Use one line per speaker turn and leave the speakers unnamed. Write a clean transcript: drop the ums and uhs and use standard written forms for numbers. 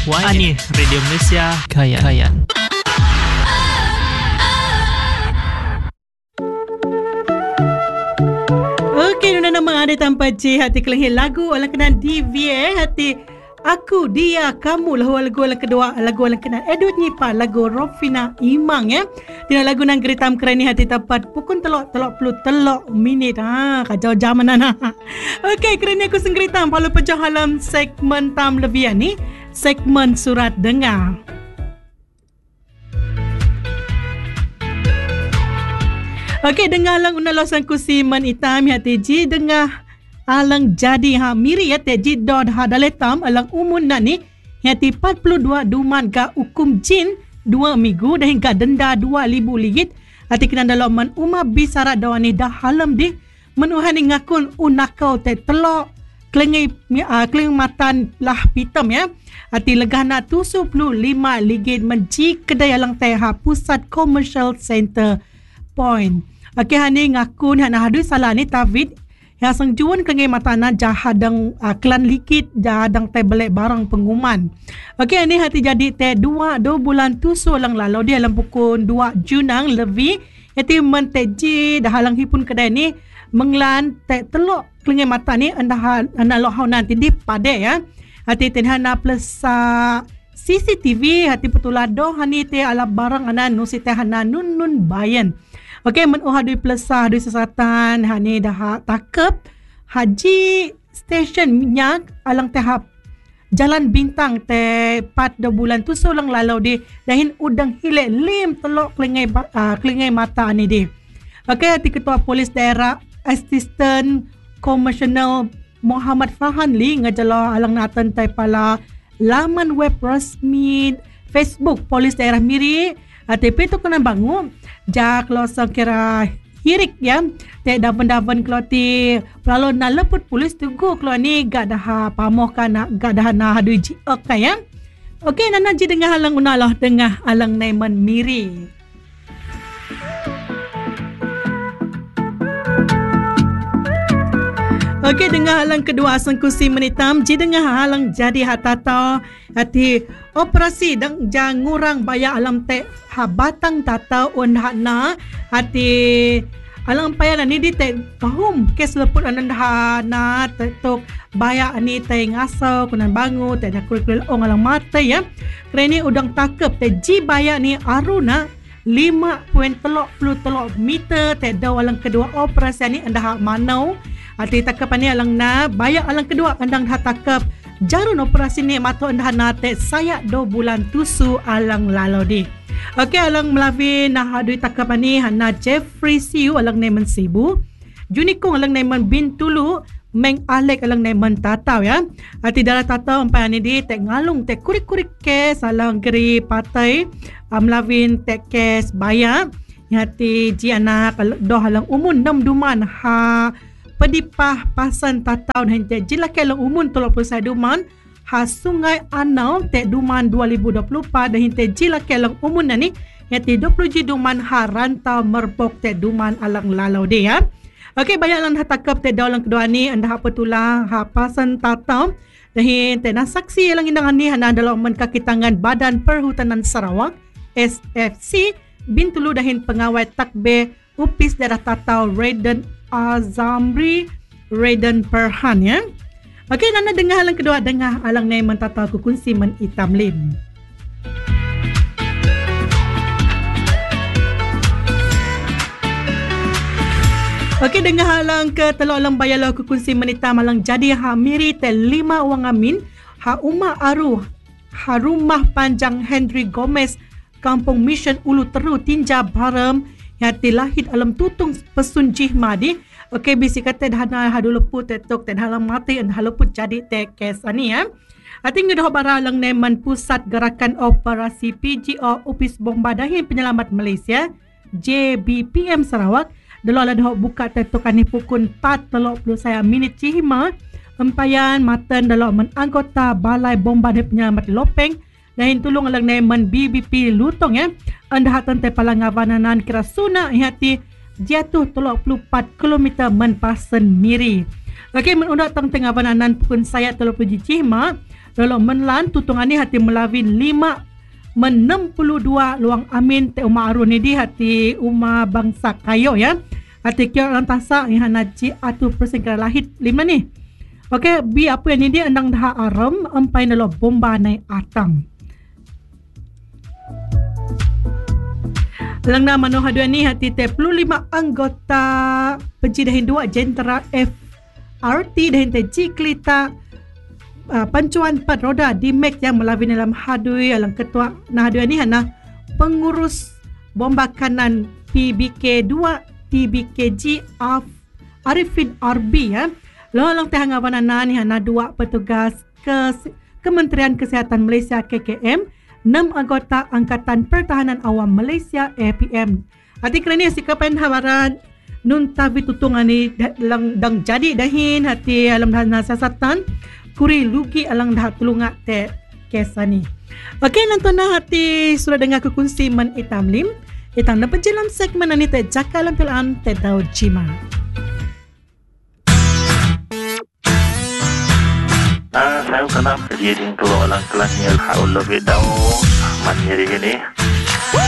Ani Radio Malaysia Kayan.
Okey, nuna nama ada tanpa C hati kelihir lagu ala kenan DV hati Aku Dia Kamu lagu kedua lagu ala kenan Edward Nyipa lagu Rofina Imang ya. Tina lagu nang geritam kerani hati tapat pukul telok minit kacau zaman nana. Okey, kerana aku senggeritam palu pecah halam segmen tam lebihan ni segmen surat dengar. Okey, dengar lang unalosan ku si man itam hati ji dengar alang jadi miri ya te ji dod daletam alang umun na ni hati 42 duman ga hukum jin 2 minggu dah hingga denda 2,000 ringgit hati kena dalam man umah bisara dawani dah halam di menuhan ngakun unakau te telok kelengai matan lah pitam ya hati legana 75 ringgit menji kedai alang teha pusat commercial center point. Okey, hani ngakun hana hadu salah ni David yang sang juan kelengai matana jahadang klan likit jahadang teh belek barang pengumuman. Okey, ini hati jadi teh 2 bulan tusu lang lalu dia dalam pukul 2 Junang lebih hati menteji dah halang hipun kedai ni menglan teh telok kelengai mata ni anda lohau nanti di pade ya. Hati tenhana plus CCTV hati petulado hani teh ala barang ana nusi teh hana nun bayan. Okey, menuhadui pelesah dui sesatan hani dah takep haji stesen minyak alang tahap Jalan Bintang te 4 bulan tu solang lalu di dahin udang hilik lim telok kelingai mata ni di. Okey, hati ketua polis daerah Assistant Commissioner Muhammad Fahanli ngajala alang natan te pala laman web resmi Facebook polis daerah Miri. Tapi tu kena bangun jak lo kira hirik ya te davan klo ti lalu na leput polis tugu klo ni gak dah pamoh kana gak dah na hadu ji ok ya. Okey, nana ji dengar halang unalah dengar alang naiman Miri. Okey, dengar halang kedua asang kursi menitam ji dengar halang jadi hatata hati operasi dang jangurang bayar alam te habatang tata on hakna hati alang payah ni di te tahum kes leput anan na tok bayar ni te ngasau kunan bangu te nak kuil ong alang mata ya kerana udang takep te ji bayar ni aruna 5.33 meter te daw alang kedua operasi ni anda hak manau hati takep ni alang na bayar alang kedua andang dah takep jarun operasi ni mato anda nate saya 2 bulan tusu alang lalu di. Okey, alang melavi nah hadui takap ni hana Jeffrey Siu alang nemen Sibu, Junikong alang nemen Bintulu, Meng Alek alang nemen Tatau ya. Hati darah Tatau empai ni di tek ngalung tek kurik-kurik kes alang geri patai melavin tek kes bayar. Hati ji anak doh alang umun 6 duman ha pedipah pasan Tatau dan jila kelang umun 31 duman ha Sungai Anau te duman 2024 dan hinte jila kelang umun nani yati 20 duman ha Rantau Merbok te duman alang lalau dia ya. Okey, banyak lang hatakap te daulang kedua ni anda apa tulang ha pasan Tatau dan hinte na saksi lang indangan ni hana dalam menkakitangan Badan Perhutanan Sarawak SFC Bintulu dahin pengawal takbe upis daerah Tatau Raiden Azamri Raiden Perhan ya. Okey, nana dengar halang kedua dengar alang nai mentatau kukunsi men itam lim. Okey, dengar halang ke telok alang bayalo kukunsi men itam alang jadi ha Miri te 5 wang amin ha Umar Aru ha Rumah Panjang Henry Gomez Kampung Mission Ulu Teru Tinja Baram yati lahid alam tutung pesun jihmadi. Okey, bisi kata dah hadu leput tetok dan halang mati dan haluput jadi tekes ani ya. Ating ngedoh baralang neman Pusat Gerakan Operasi PGO Upis Bomba Dahin Penyelamat Malaysia JBPM Sarawak dulu ala dah buka tetok ani pukul 4:30 minit cihima empayan matan dalam anggota Balai Bomba Dahin Penyelamat Lopeng dahin tulung alang neman BBP Lutong ya. Anda hatan te palangavananan kira suna hati jatuh 34 km menpasen Miri. Okey, menundak tang tengah bananan pukul saya 30 cihma Lalu menlan tutungan ni hati melawin 5 62 luang amin te Umar Arun ni di hati Umar bangsa kayo ya. Hati kira orang tasak yang hanaji atu persen kira lahir 5 ni. Okey, bi apa yang ni dia andang dah aram empai nalo bomba naik atang. Lang nama no haduan ni hati 35 anggota penjidahin 2 jentera FRT dahin te Ciklita pancuan 4 roda di Mek yang melawin dalam hadui alang ketua nah haduan ni hana pengurus bomba kanan PBK 2 TBKG Arifin RB ya. Lalu teh ngawanana ni hana 2 petugas Kementerian Kesihatan Malaysia KKM, 6 anggota Angkatan Pertahanan Awam Malaysia APM. Hati kerana sikapan hawaran nun tavi tutungan ni dang jadi dahin hati alam dah siasatan kuri lugi alang dah tulunga te kesa ni. Okey nonton hati sudah dengar kekunci man itamlim. Itang na penjelam segmen ni te jakalan pelan te Daud Jima.
Saya kenal kejadian kalau orang kelas ni haul lebih tahu mana ini.